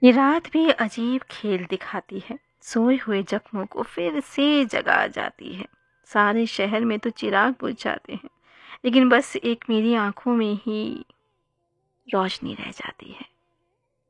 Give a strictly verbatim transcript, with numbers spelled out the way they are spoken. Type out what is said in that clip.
ये रात भी अजीब खेल दिखाती है, सोए हुए जख्मों को फिर से जगा जाती है। सारे शहर में तो चिराग बुझ जाते हैं, लेकिन बस एक मेरी आंखों में ही रोशनी रह जाती है।